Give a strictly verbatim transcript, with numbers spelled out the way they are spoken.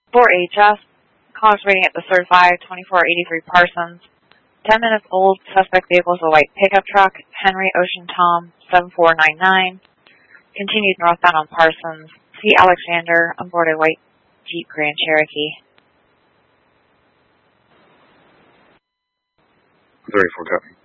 four H S, callers waiting at the Certified, twenty-four eighty-three Parsons. ten minutes old, suspect vehicle is a white pickup truck, Henry Ocean Tom, seven four nine nine. Continued northbound on Parsons. C. Alexander, on board a white Jeep Grand Cherokee. thirty-four copy.